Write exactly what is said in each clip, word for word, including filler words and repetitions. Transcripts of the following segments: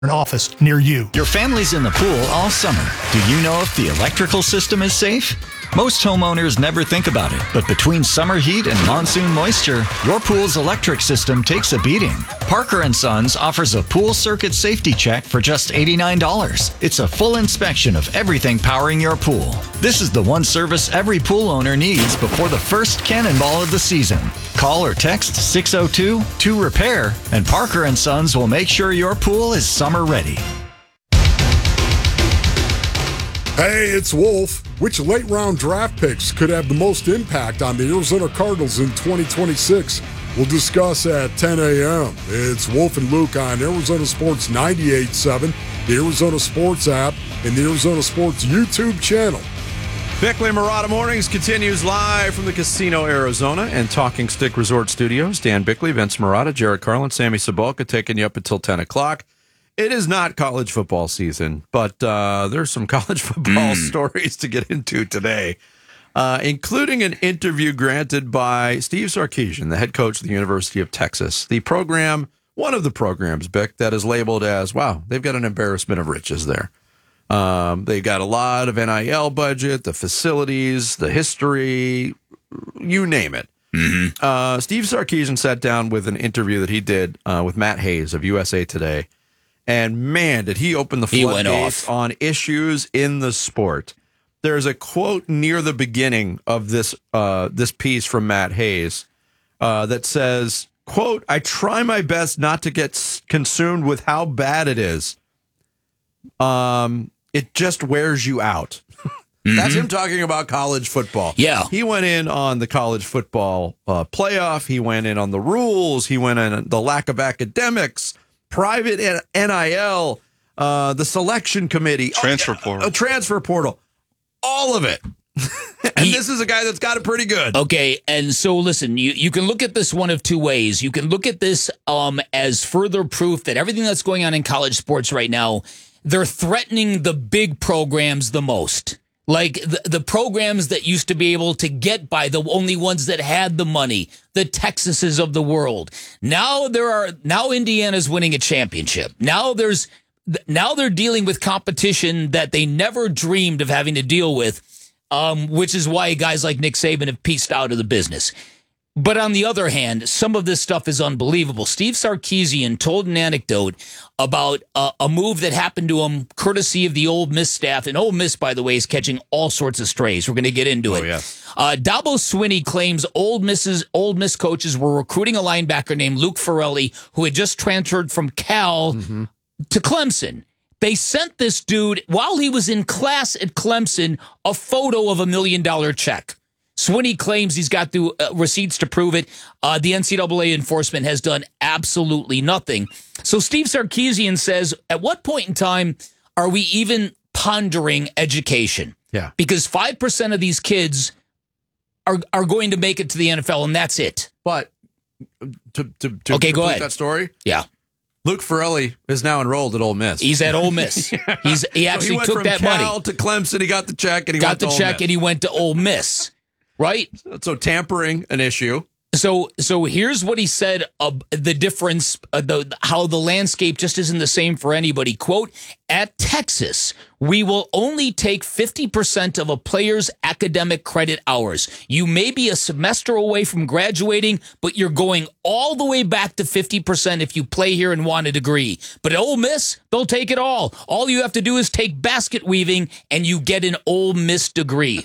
an office near you. Your family's in the pool all summer. Do you know if the electrical system is safe? Most homeowners never think about it, but between summer heat and monsoon moisture, your pool's electric system takes a beating. Parker and Sons offers a pool circuit safety check for just eighty-nine dollars. It's a full inspection of everything powering your pool. This is the one service every pool owner needs before the first cannonball of the season. Call or text six oh two, two repair, and Parker and Sons will make sure your pool is summer ready. Hey, it's Wolf. Which late-round draft picks could have the most impact on the Arizona Cardinals in twenty twenty-six? We'll discuss at ten a.m. It's Wolf and Luke on Arizona Sports ninety-eight point seven, the Arizona Sports app, and the Arizona Sports YouTube channel. Bickley Marotta Mornings continues live from the Casino Arizona and Talking Stick Resort Studios. Dan Bickley, Vince Marotta, Jared Carlin, Sammy Sabolka taking you up until ten o'clock. It is not college football season, but uh, there's some college football mm. stories to get into today, uh, including an interview granted by Steve Sarkisian, the head coach of the University of Texas. The program, one of the programs, Bick, that is labeled as, wow, they've got an embarrassment of riches there. Um, they got a lot of N I L budget, the facilities, the history, you name it. Mm-hmm. Uh, Steve Sarkisian sat down with an interview that he did uh, with Matt Hayes of U S A Today. And man, did he open the floodgates on issues in the sport. There's a quote near the beginning of this uh, this piece from Matt Hayes uh, that says, quote, "I try my best not to get consumed with how bad it is. Um, it just wears you out." Mm-hmm. That's him talking about college football. Yeah. He went in on the college football uh, playoff. He went in on the rules. He went in on the lack of academics, private N I L, uh, the selection committee, transfer portal, a transfer portal, all of it. And he, this is a guy that's got it pretty good. Okay, and so listen, you, you can look at this one of two ways. You can look at this um, as further proof that everything that's going on in college sports right now, they're threatening the big programs the most. Like the, the programs that used to be able to get by, the only ones that had the money, the Texases of the world. Now there are now Indiana's winning a championship. Now there's now they're dealing with competition that they never dreamed of having to deal with, um, which is why guys like Nick Saban have pieced out of the business. But on the other hand, some of this stuff is unbelievable. Steve Sarkisian told an anecdote about uh, a move that happened to him courtesy of the Ole Miss staff. And Ole Miss, by the way, is catching all sorts of strays. We're going to get into it. Oh, yeah. uh, Dabo Swinney claims Ole Miss's Ole Miss coaches were recruiting a linebacker named Luke Farrelly, who had just transferred from Cal mm-hmm. to Clemson. They sent this dude, while he was in class at Clemson, a photo of a million-dollar check. Swinney claims he's got the uh, receipts to prove it. Uh, the N C double A enforcement has done absolutely nothing. So Steve Sarkisian says, at what point in time are we even pondering education? Yeah. Because five percent of these kids are are going to make it to the N F L, and that's it. But to, to, to okay, go ahead. that story? Yeah. Luke Farrelly is now enrolled at Ole Miss. He's at Ole Miss. yeah. He's He actually so he went took from that Cal money. to Clemson. He got the check, and he got went the to Ole check, Miss. and he went to Ole Miss. Right? So tampering, an issue. So so here's what he said, uh, the difference, uh, the how the landscape just isn't the same for anybody. Quote, "At Texas, we will only take fifty percent of a player's academic credit hours. You may be a semester away from graduating, but you're going all the way back to fifty percent if you play here and want a degree. But at Ole Miss, they'll take it all. All you have to do is take basket weaving, and you get an Ole Miss degree."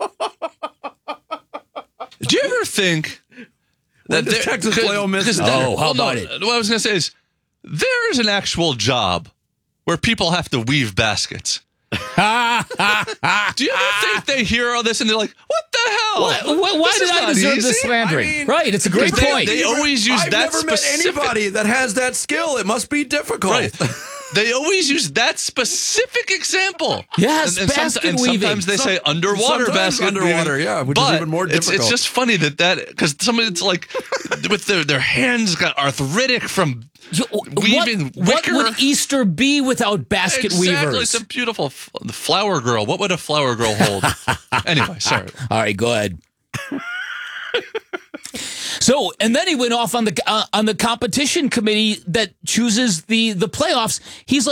Do you ever think that there, Texas play Ole Miss? Oh, how well, about no, it? What I was going to say is there is an actual job where people have to weave baskets. Do you ever think they hear all this and they're like, what the hell? What, why why did I deserve easy. this slandering? I mean, right, it's a great they, point. They always use I've that never specific... met anybody that has that skill. It must be difficult. Right. They always use that specific example. Yes, and, and basket some, and weaving. sometimes they say underwater basket underwater, weaving. yeah, which but is even more it's, difficult. it's just funny that that because some of it's like with their their hands got arthritic from weaving what, wicker. What would Easter be without basket exactly. weavers? It's a beautiful f- the flower girl. What would a flower girl hold? Anyway, sorry. All right, go ahead. So, and then he went off on the uh, on the competition committee that chooses the the playoffs. He's like,